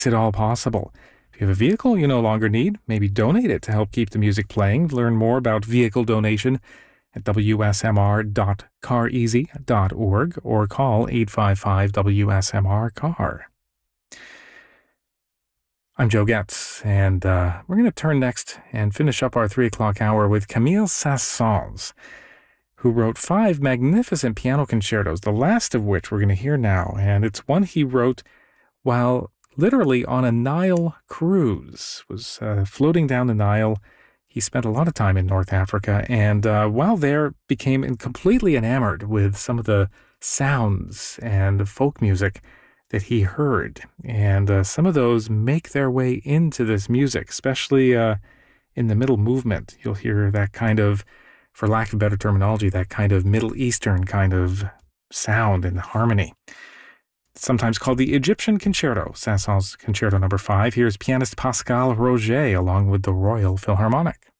it all possible. If you have a vehicle you no longer need, maybe donate it to help keep the music playing. Learn more about vehicle donation at wsmr.careasy.org or call 855-WSMR-CAR. I'm Joe Getz, and we're going to turn next and finish up our 3 o'clock hour with Camille Saint-Saëns, who wrote 5 magnificent piano concertos, the last of which we're going to hear now. And it's one he wrote while literally on a Nile cruise, was floating down the Nile. He spent a lot of time in North Africa, and while there became completely enamored with some of the sounds and folk music that he heard. And some of those make their way into this music, especially in the middle movement. You'll hear that kind of, for lack of better terminology, that kind of Middle Eastern kind of sound and harmony. It's sometimes called the Egyptian Concerto, Saint-Saëns Concerto No. 5. Here's pianist Pascal Roget along with the Royal Philharmonic.